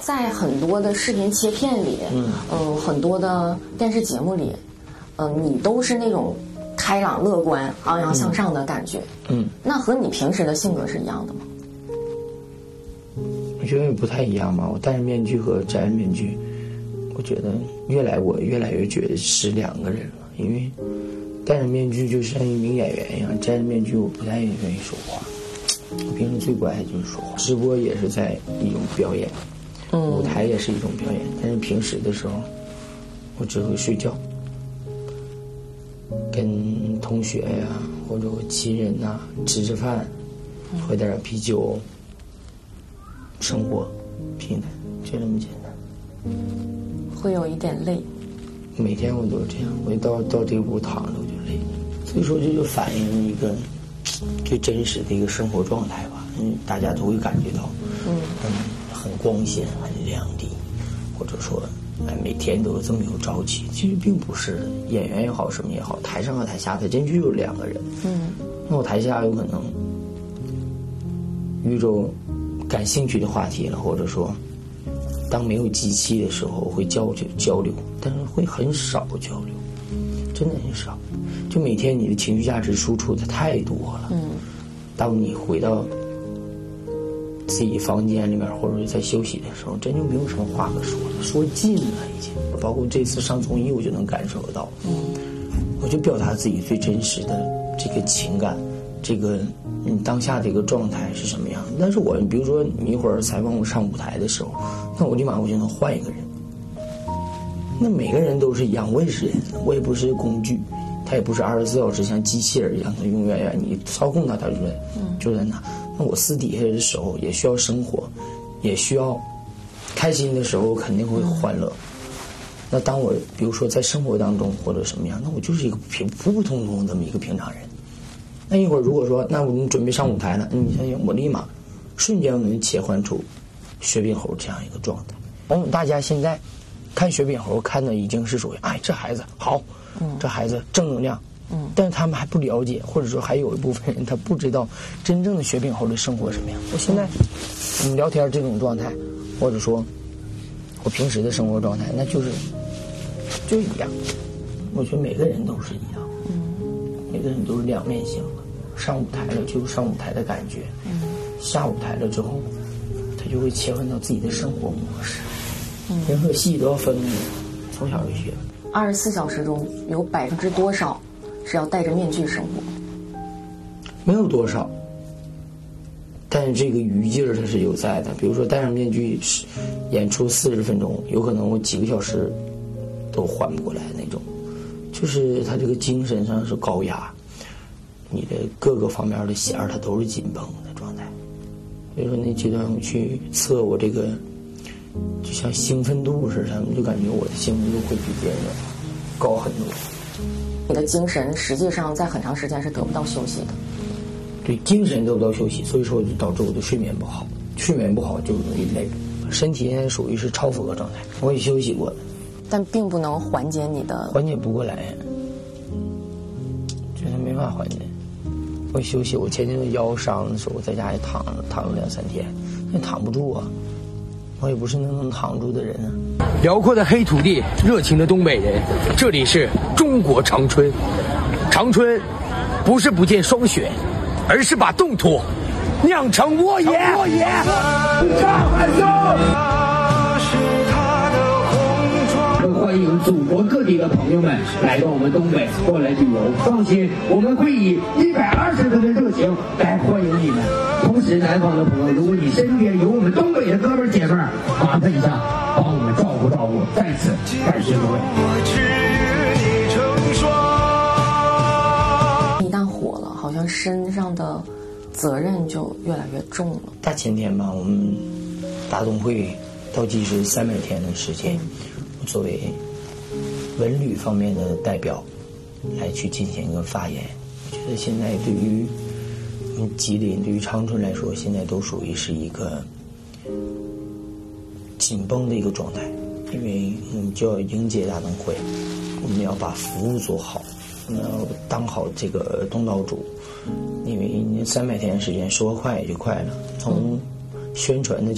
在很多的视频切片里，很多的电视节目里，你都是那种开朗乐观、昂扬向上的感觉。那和你平时的性格是一样的吗？ 我觉得也不太一样吧。我戴着面具和摘了面具，我觉得我越来越觉得是两个人了。因为戴着面具就像一名演员一样，摘着面具我不太愿意说话。我平时最不爱就是说话，直播也是在一种表演，舞台也是一种表演。但是平时的时候，我只会睡觉，跟同学呀或者我亲人呐吃饭，喝点啤酒。生活平淡，就这么简单。 会有一点累。 每天我都是这样，我一到这个屋躺着我就累。所以说这就反映一个最真实的一个生活状态吧。大家都会感觉到，很光鲜，很亮丽，或者说，每天都是这么有朝气。其实并不是的，演员也好，什么也好，台上和台下，它真就有两个人。那我台下有可能遇着感兴趣的话题了，或者说当没有机器的时候会交流，但是会很少交流，真的很少。就每天你的情绪价值输出的太多了，当你回到自己房间里面或者在休息的时候，真就没有什么话可说了，说尽了已经。包括这次上综艺我就能感受到，我就表达自己最真实的这个情感，这个当下这个状态是什么样的。但是我比如说你一会儿采访我上舞台的时候，那我立马我就能换一个人。那每个人都是一样，我也是人，我也不是工具，他也不是24小时像机器人一样，他永远你操控他就在那。那我私底下的时候也需要生活，也需要开心的时候肯定会欢乐。那当我比如说在生活当中或者什么样，那我就是一个普普通通这么一个平常人。那一会儿如果说那我们准备上舞台了，你相信我立马瞬间我能切换出薛炳侯这样一个状态。大家现在看薛炳侯看的已经是属于这孩子好，这孩子正能量，但是他们还不了解，或者说还有一部分人他不知道真正的薛炳侯的生活什么样。我现在我们聊天这种状态，或者说我平时的生活状态，那就一样。我觉得每个人都是一样，每个人都是两面性的。上舞台了就有上舞台的感觉，下舞台了之后他就会切换到自己的生活模式。任何戏都要分明，从小就学。 24小时中有多少是要戴着面具生活？ 没有多少，但是这个余劲儿它是有在的。比如说戴上面具演出40分钟，有可能我几个小时都缓不过来那种，就是他这个精神上是高压，你的各个方面的弦儿它都是紧绷的状态。所以说那阶段我去测我这个就像兴奋度似的，就感觉我的兴奋度会比别人高很多。 你的精神实际上在很长时间是得不到休息的。 对，精神得不到休息，所以说就导致我的睡眠不好，睡眠不好就容易累，身体现在属于是超负荷状态。我也休息过的，但并不能缓解你的， 缓解不过来，觉得没法缓解。我休息，我前天腰伤的时候，我在家也躺了2-3天，那躺不住啊。我也不是能躺住的人啊。 辽阔的黑土地，热情的东北人，这里是中国长春。长春不是不见霜雪，而是把冻土酿成沃野。欢迎祖国各地的朋友们来到我们东北过来旅游，放心，我们会以120分的热情来欢迎你们。同时，南方的朋友，如果你身边有我们东北的哥们姐妹儿，麻烦一下帮我们照顾照顾，在此感谢各位。 一旦火了，好像身上的责任就越来越重了。 大前天吧，我们大冬会倒计时300天的时间，作为文旅方面的代表来去进行一个发言。我觉得现在对于吉林，对于长春来说，现在都属于是一个紧绷的一个状态，因为我们就要迎接大冬会，我们要把服务做好，我们要当好这个东道主。因为300天的时间说快也就快了，从宣传的